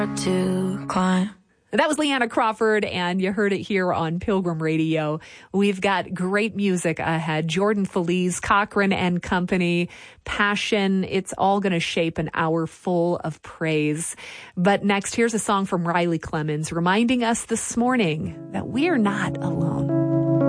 To climb. That was Leanna Crawford, and you heard it here on Pilgrim Radio. We've got great music ahead. Jordan Feliz, Cochran and Company, Passion. It's all going to shape an hour full of praise. But next, here's a song from Riley Clemmons reminding us this morning that we are not alone.